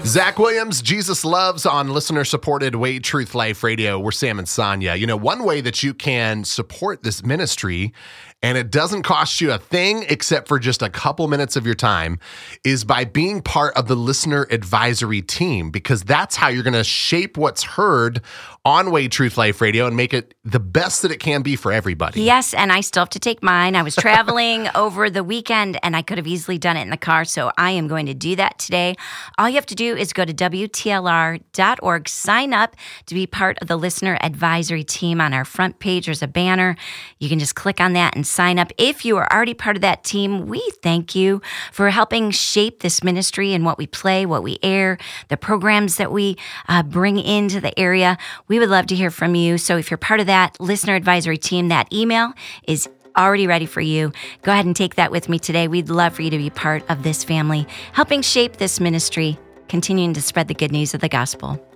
Zach Williams, Jesus Loves on listener-supported Way Truth Life Radio. We're Sam and Sonia. You know, one way that you can support this ministry, and it doesn't cost you a thing except for just a couple minutes of your time, is by being part of the listener advisory team, because that's how you're going to shape what's heard on Way Truth Life Radio and make it the best that it can be for everybody. Yes, and I still have to take mine. I was traveling over the weekend, and I could have easily done it in the car, so I am going to do that today. All you have to do is go to WTLR.org, sign up to be part of the listener advisory team. On our front page, there's a banner. You can just click on that and sign up. If you are already part of that team, we thank you for helping shape this ministry and what we play, what we air, the programs that we bring into the area. We would love to hear from you. So if you're part of that listener advisory team, that email is already ready for you. Go ahead and take that with me today. We'd love for you to be part of this family, helping shape this ministry, continuing to spread the good news of the gospel.